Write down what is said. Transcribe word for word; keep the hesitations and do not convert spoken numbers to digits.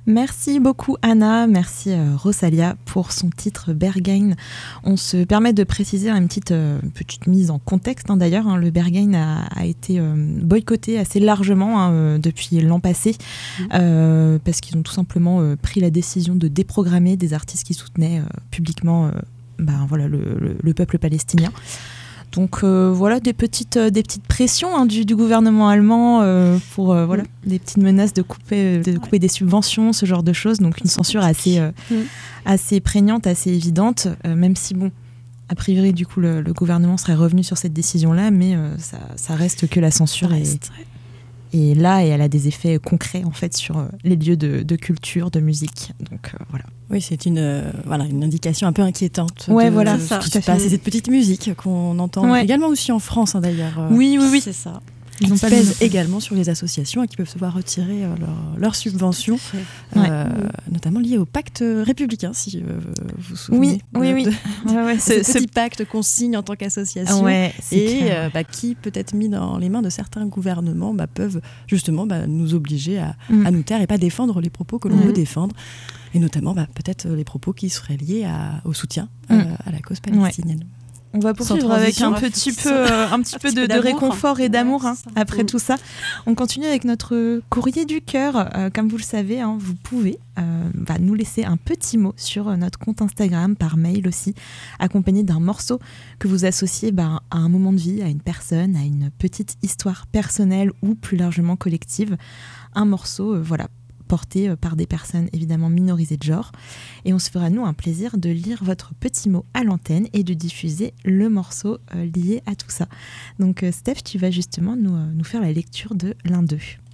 Merci beaucoup Anna, merci euh, Rosalia pour son titre Berghain. On se permet de préciser une petite, euh, petite mise en contexte hein, d'ailleurs. Hein, le Berghain a, a été euh, boycotté assez largement hein, euh, depuis l'an passé mmh. euh, parce qu'ils ont tout simplement euh, pris la décision de déprogrammer des artistes qui soutenaient euh, publiquement euh, bah, voilà, le, le, le peuple palestinien. Donc euh, voilà des petites, euh, des petites pressions hein, du, du gouvernement allemand euh, pour euh, voilà, mmh. des petites menaces de couper, de couper ouais. des subventions, ce genre de choses. Donc une censure assez, euh, mmh. assez prégnante, assez évidente, euh, même si bon, a priori du coup le, le gouvernement serait revenu sur cette décision-là, mais euh, ça, ça reste que la censure est, est là et elle a des effets concrets en fait sur euh, les lieux de, de culture, de musique. Donc euh, voilà. Oui, c'est une, euh, voilà, une indication un peu inquiétante ouais, de voilà, ce ça, qui se passe. C'est cette petite musique qu'on entend ouais. également aussi en France hein, d'ailleurs. Euh, oui, oui, oui. C'est ça. Ils qui pèsent également sur les associations et qui peuvent se voir retirer euh, leurs leur subventions, euh, ouais. notamment liées au pacte républicain, si euh, vous vous souvenez. Oui, de, oui, oui. De, ouais, ouais, ce, ce petit pacte qu'on signe en tant qu'association ouais, et euh, bah, qui, peut-être mis dans les mains de certains gouvernements, bah, peuvent justement bah, nous obliger à, mm. à nous taire et pas défendre les propos que l'on mm. veut défendre. Et notamment bah, peut-être les propos qui seraient liés à, au soutien mm. euh, à la cause palestinienne. Ouais. On va poursuivre avec un petit peu, euh, un petit peu de, de réconfort et d'amour hein, ouais, après mmh. tout ça. On continue avec notre courrier du cœur. Euh, comme vous le savez, hein, vous pouvez euh, bah, nous laisser un petit mot sur notre compte Instagram, par mail aussi, accompagné d'un morceau que vous associez bah, à un moment de vie, à une personne, à une petite histoire personnelle ou plus largement collective. Un morceau, euh, voilà. porté par des personnes évidemment minorisées de genre. Et on se fera, nous, un plaisir de lire votre petit mot à l'antenne et de diffuser le morceau euh, lié à tout ça. Donc, euh, Steph, tu vas justement nous, euh, nous faire la lecture de l'un d'eux.